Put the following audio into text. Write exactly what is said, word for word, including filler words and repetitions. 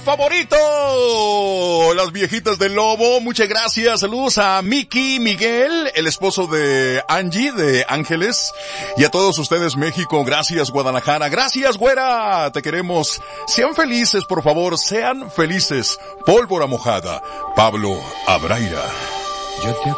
favorito. Las viejitas del Lobo, muchas gracias. Saludos a Miki Miguel, el esposo de Angie, de Ángeles. Y a todos ustedes, México. Gracias, Guadalajara. Gracias, güera. Te queremos. Sean felices, por favor. Sean felices. Pólvora mojada. Pablo Abraira. Yo te